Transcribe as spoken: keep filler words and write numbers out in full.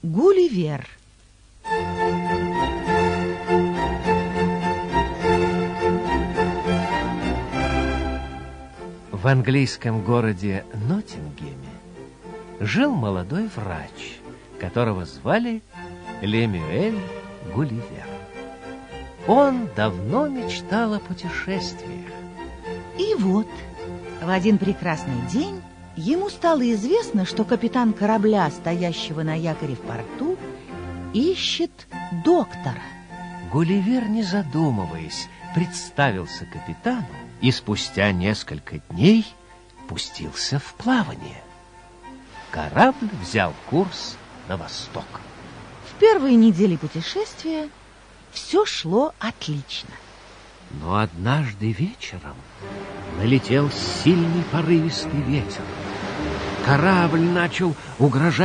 Гулливер. В английском городе Ноттингеме жил молодой врач, которого звали Лемюэль Гулливер. Он давно мечтал о путешествиях. И вот, в один прекрасный день ему стало известно, что капитан корабля, стоящего на якоре в порту, ищет доктора. Гулливер, не задумываясь, представился капитану и спустя несколько дней пустился в плавание. Корабль взял курс на восток. В первые недели путешествия все шло отлично. Но однажды вечером налетел сильный порывистый ветер. Корабль начал угрожать